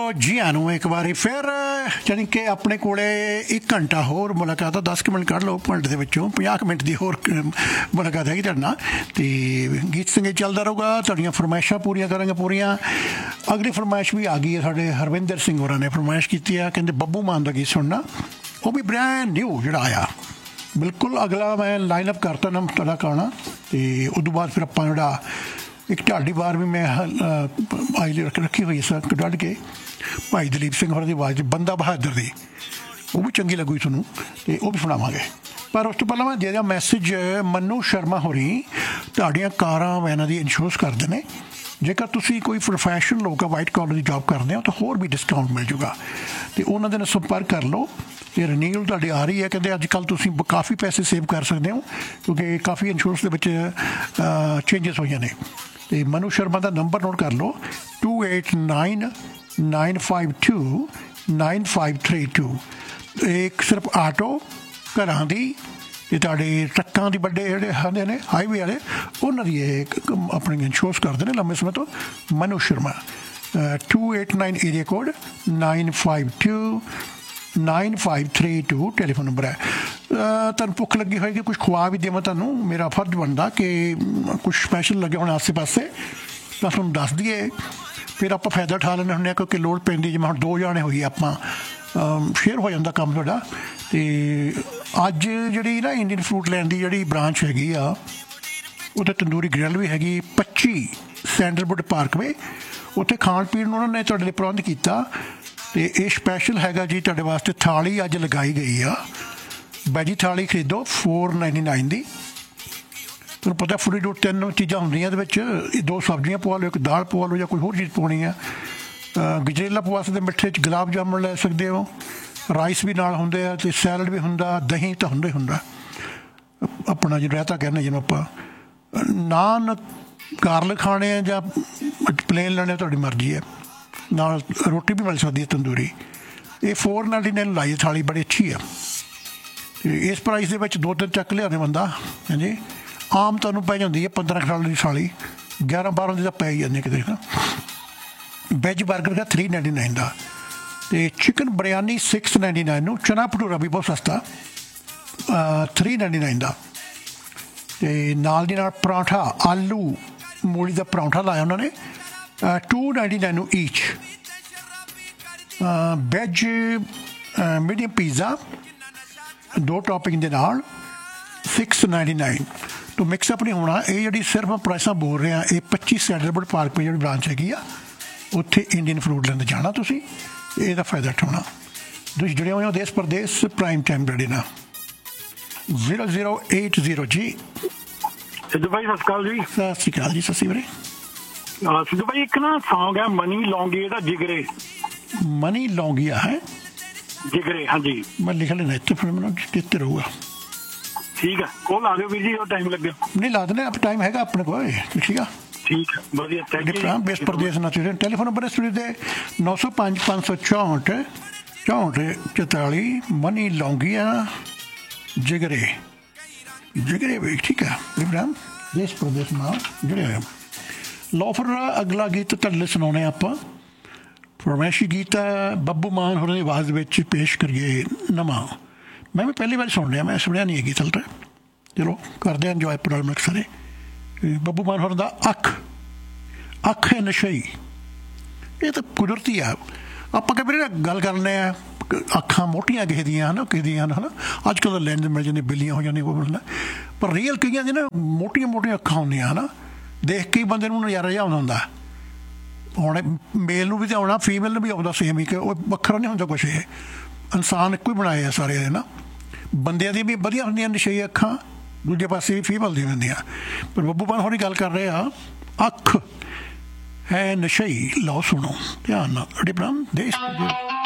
जी आनू एक बारी फिर जानी कि अपने कोले 1 घंटा होर मुलाकात 10 मिनट कढ़ लो घंटे के 50 मिनट की होर मुलाकात हैगी तुहाडे नाल ते गीत संगीत चलता रहूगा तुहाडियां फरमाइशां पूरियां करांगे पूरियां अगली फरमाइश भी आ गई है साडे हरविंदर सिंह होरां ने फरमाइश की है कहते बब्बू मान का गीत सुनना वो भी ब्रैंड न्यू जिहड़ा आया बिल्कुल अगला मैं लाइन अप करता ना तुहाडा गाना ते उदों बाद फिर आपां जिहड़ा एक ढाडी बार भी मैं आई रखी हुई है कढ़ के भाई दलीप सिंह होर की आवाज़ बंदा बहादुर दी वो भी चंगी लगूगी थोनू तो वह भी सुनावांगे पर उस तो पहला मैं दे दिया मैसेज मनु शर्मा होरी तुहाडियां कारां वैनां दी इंश्योरेंस करदे ने जेकर तुसी कोई प्रोफैशनल होगा वाइट कॉलर की जॉब करते हो तो होर भी डिस्काउंट मिल जूगा तो उन्होंने संपर्क कर लो ये रिन्यूअल तुहाडी आ रही है कहते अजकल तुसी काफ़ी पैसे सेव कर सकते हो क्योंकि काफ़ी इंश्योरेंस के चेंजिस हुई ने तो मनु शर्मा का नंबर नोट कर लो 2899529532 एक सिर्फ आटो घर की तुहाडे ट्रकों की बड़े जोड़े आते हैं हाईवे वाले उन्होंने अपनी इंश्योरेंस करते हैं लंबे समय तो Manu Sharma 289 area code 9529532 telephone number है तुहानूं भुख लगी होएगी कुछ खुआ भी देवां तुहानूं मेरा फर्ज बनता कि कुछ स्पैशल लगे होने आसे पासे तो तुहानूं दस दईए फिर आप फायदा उठा लैंदे हुंदे क्योंकि लोड़ पैंदी जिवें हुण 2 जाने होइए आपां शेयर हो जाता काम तुहाडा ते अज जिहड़ी ना इंडियन फ्रूट लैंड की जिहड़ी ब्रांच हैगी आ उत्थे तंदूरी ग्रिल भी हैगी 25 सैंडलवुड पार्कवे उत्थे खाण पीण नूं उन्होंने तुहाडे लई प्रबंध कीता तो ये स्पैशल हैगा जी तुहाडे वास्ते थाली अज लगाई गई आ वैजी थाली खरीदो 499 की तुहानूं पता फुली डोट 3 चीज़ां होंदियां 2 सब्जियां पवा लो एक दाल पवा लो या कोई होर चीज़ पवानी है गजरेला पवा सकते मिठे गुलाब जामुन लै सकते हो राइस भी नाल होंदे आ ते सैलड भी हुंदा दही तो हुंदा ही हुंदा अपना जो रायता कहने जिन्हों आप नान गार्लिक खाने या प्लेन लेने तुहाडी मर्जी है नाल रोटी भी मिल सकती है तंदूरी ये 499 लाई थाली बड़ी अच्छी है इस प्राइस के 2-3 चक लिया बंदा हाँ जी आम तुहानूं पै जाती है 15 की थाली 11-12 की तो पै ही जाती कितने वैज बर्गर का 399 का तो चिकन बिरयानी 699 चना भटूरा भी बहुत सस्ता 399 का तो नाल दी नाल पराठा आलू मूली का पराठा लाया उन्होंने 299 ईच वैज मीडियम पिज़्ज़ा 2 टॉपिंग के नाल 699 तो मिक्सअप नहीं होना ये जी सिर्फ प्राइसा बोल रहे हैं ये 25 सैंडलवुड पार्क में जी ब्रांच हैगी आ उत्थे इंडियन फ्रूट लैंड जाना तुसी ਇਹਦਾ फायदा उठाना ਤੁਸੀਂ जुड़े हुए हो देश प्रदेश प्राइम टाइम रेडी ना 0080 जी सिद्धू भाई सत श्रीकाल जी सत श्रीकाल जी ससी ਵੀਰੇ सिद्धू भाई एक ना सॉन्ग है मनी लौंगिया दा जिगरे मनी लौंगिया है जिगरे हाँ जी मैं लिख लेना इतने फिर मैंने चेते रहूगा ठीक है वो ला दो वीर जी जो टाइम लगे नहीं ला देने अब टाइम हैगा अपने को ठीक है ठीक है बढ़िया थैंक यू बेस प्रदेश ना टेलीफोन नंबर स्टूडियो दे 905-564 44 मनी लौंगिया जिगरे जिगरे भी ठीक है इब्राहिम देश प्रदेश में जुड़े हुए लो फिर अगला गीत तुहाडे सुनाने आप फरमाइशी गीत है बब्बू मान होर की आवाज़ में पेश करिए नवा मैं भी पहली बार सुन रहा मैं सुनिया नहीं है गीत हल चलो करते हैं इंजॉय प्रोग्राम सारे बब्बू मान होर अख अख है नशई ये तो कुदरती है आप कई बार गल करने अखा मोटियां किसी दियां है ना है अजकल तो लेंस मिल जाती बिल्लियां हो जाती वो बोलना पर रियल कई ना मोटियां मोटियां अखा होंदियां है ना देख के बंदे नूं नज़ारा जिहा आउंदा हुंदा हुण मेल नूं भी तो आउणा फीमेल नूं भी आउंदा सेम ही कि वखरा नहीं होंदा कुछ ये इंसान इक्को ही बनाए आ सारे ना बंदियां दी भी वधिया होंदियां नशई अखां दूजे पासे भी फीमेल दी होंदियां पर बब्बू मान होरी गल कर रहे हैं अख है नशई लो सुनो ध्यान नाल देश